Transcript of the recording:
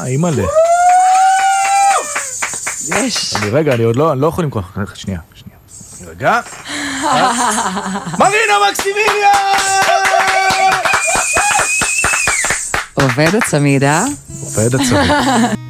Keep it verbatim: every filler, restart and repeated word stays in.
אימא'לה. יש. אני רגע, אני עוד לא, אני לא יכול למכוח. שנייה, שנייה. רגע. מרינה מקסימיליה! עובד הצמיד, אה? עובד הצמיד.